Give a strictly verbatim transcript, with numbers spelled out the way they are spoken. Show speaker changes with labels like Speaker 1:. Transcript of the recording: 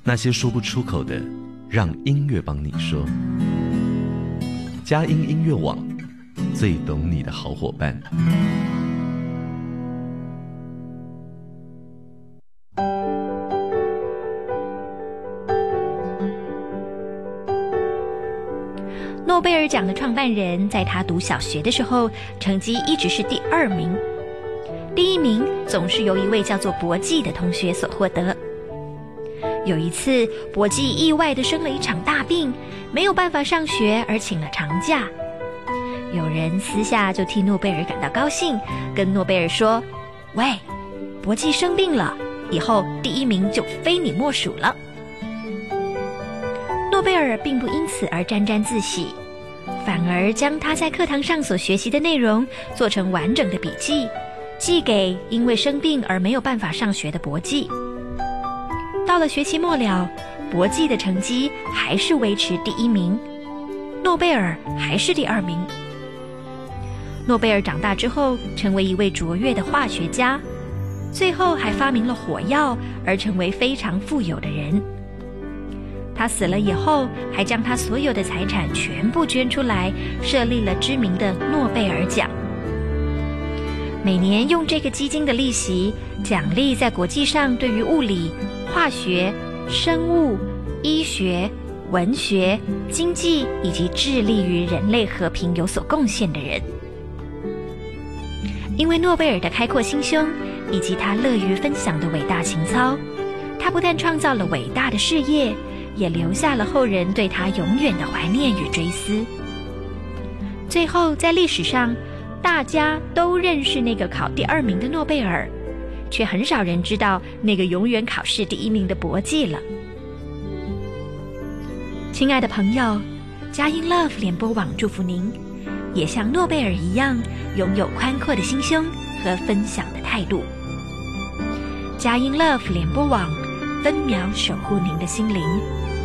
Speaker 1: 那些说不出口的，让音乐帮你说。佳音音乐网，最懂你的好伙伴。
Speaker 2: 诺贝尔奖的创办人在他读小学的时候，成绩一直是第二名，第一名总是由一位叫做博济的同学所获得。有一次，博济意外地生了一场大病，没有办法上学，而请了长假。有人私下就替诺贝尔感到高兴，跟诺贝尔说：喂，博济生病了，以后第一名就非你莫属了。诺贝尔并不因此而沾沾自喜，反而将他在课堂上所学习的内容做成完整的笔记，寄给因为生病而没有办法上学的博济。到了学期末了，博济的成绩还是维持第一名，诺贝尔还是第二名。诺贝尔长大之后成为一位卓越的化学家，最后还发明了火药，而成为非常富有的人。他死了以后，还将他所有的财产全部捐出来，设立了知名的诺贝尔奖。每年用这个基金的利息，奖励在国际上对于物理、化学、生物、医学、文学、经济以及致力于人类和平有所贡献的人。因为诺贝尔的开阔心胸以及他乐于分享的伟大情操，他不但创造了伟大的事业，也留下了后人对他永远的怀念与追思。最后，在历史上，大家都认识那个考第二名的诺贝尔，却很少人知道那个永远考试第一名的博济了。亲爱的朋友，佳音 Love 联播网祝福您，也像诺贝尔一样，拥有宽阔的心胸和分享的态度。佳音 Love 联播网，分秒守护您的心灵。